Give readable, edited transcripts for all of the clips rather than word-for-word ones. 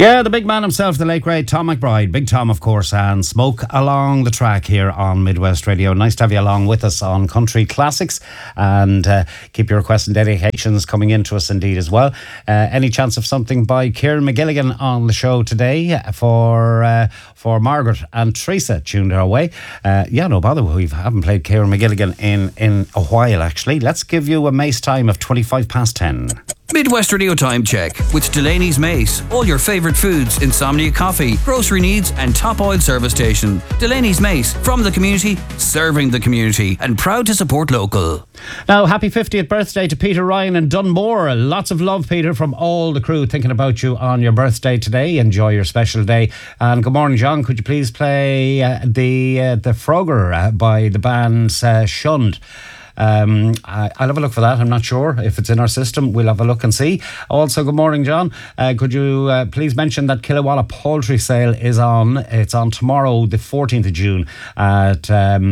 Yeah, the big man himself, the late great Tom McBride. Big Tom, of course, and Smoke Along the Track here on Midwest Radio. Nice to have you along with us on Country Classics, and keep your requests and dedications coming into us indeed as well. Any chance of something by Kieran McGilligan on the show today for Margaret and Teresa tuned our way? Yeah, no bother. We haven't played Kieran McGilligan in a while, actually. Let's give you a Mace time of 10:25. Midwest Radio Time Check with Delaney's Mace. All your favourite foods, insomnia coffee, grocery needs and top oil service station. Delaney's Mace, from the community, serving the community, and proud to support local. Now, happy 50th birthday to Peter Ryan in Dunmore. Lots of love, Peter, from all the crew thinking about you on your birthday today. Enjoy your special day. And good morning, John. Could you please play the Frogger by the band Shunned? I'll have a look for that. I'm not sure if it's in our system. We'll have a look and see. Also, good morning, John. Could you please mention that Killawalla poultry sale is on? It's on tomorrow, the 14th of June at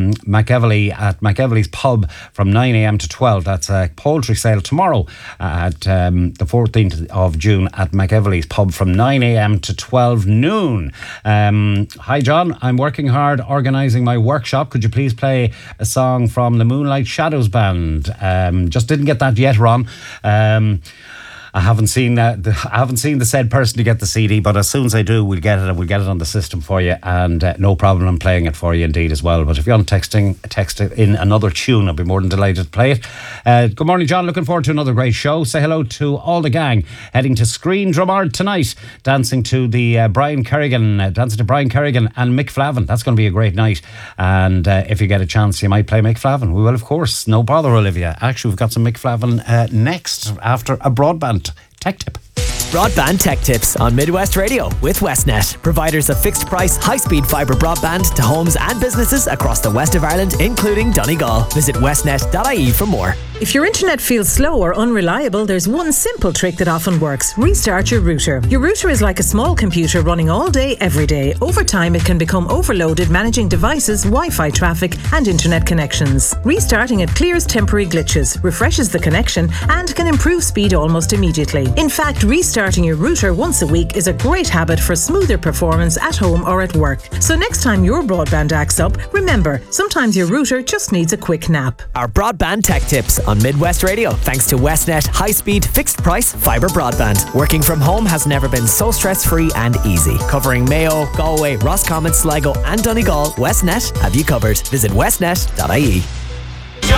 McEvely's pub from 9 a.m. to 12. That's a poultry sale tomorrow at the 14th of June at McEvely's pub from 9 a.m. to 12 noon. Hi, John. I'm working hard organising my workshop. Could you please play a song from the Moonlight Shadows band? Just didn't get that yet, Ron. I haven't seen the said person to get the CD, but as soon as I do, we'll get it. We'll get it on the system for you, and no problem in playing it for you indeed as well. But if you're on text in another tune, I'll be more than delighted to play it. Good morning, John. Looking forward to another great show. Say hello to all the gang heading to Screen Drumard tonight, dancing to Brian Kerrigan and Mick Flavin. That's going to be a great night. And if you get a chance, you might play Mick Flavin. We will, of course. No bother, Olivia. Actually, we've got some Mick Flavin next after a broadband tech tip. Broadband Tech Tips on Midwest Radio with Westnet, providers of fixed price, high-speed fibre broadband to homes and businesses across the west of Ireland, including Donegal. Visit westnet.ie for more. If your internet feels slow or unreliable, there's one simple trick that often works. Restart your router. Your router is like a small computer running all day, every day. Over time, it can become overloaded managing devices, Wi-Fi traffic and internet connections. Restarting it clears temporary glitches, refreshes the connection and can improve speed almost immediately. In fact, restarting your router once a week is a great habit for smoother performance at home or at work. So next time your broadband acts up, remember, sometimes your router just needs a quick nap. Our Broadband Tech Tips on Midwest Radio, thanks to Westnet high-speed, fixed-price fibre broadband. Working from home has never been so stress-free and easy. Covering Mayo, Galway, Roscommon, Sligo and Donegal, Westnet have you covered. Visit westnet.ie.